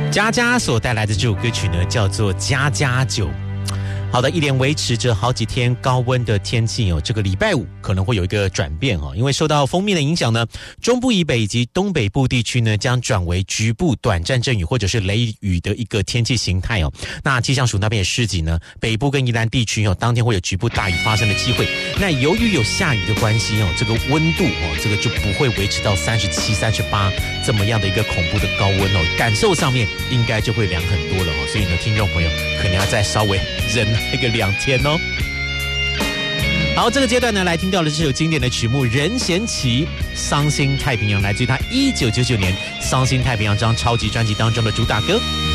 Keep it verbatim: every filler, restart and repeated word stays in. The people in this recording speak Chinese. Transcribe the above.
佳佳所带来的这首歌曲呢，叫做《家家酒》。好的，一连维持着好几天高温的天气哦，这个礼拜五可能会有一个转变哦，因为受到锋面的影响呢，中部以北以及东北部地区呢将转为局部短暂阵雨或者是雷雨的一个天气形态哦。那气象署那边也示警呢，北部跟宜兰地区哦，当天会有局部大雨发生的机会。那由于有下雨的关系哦，这个温度哦，这个就不会维持到三十七、三十八这么样的一个恐怖的高温哦，感受上面应该就会凉很多了哦。所以呢，听众朋友可能要再稍微忍那个两天哦。好，这个阶段呢，来听到的这首经典的曲目《任贤齐伤心太平洋》，来自于他一九九九年《伤心太平洋》这张超级专辑当中的主打歌。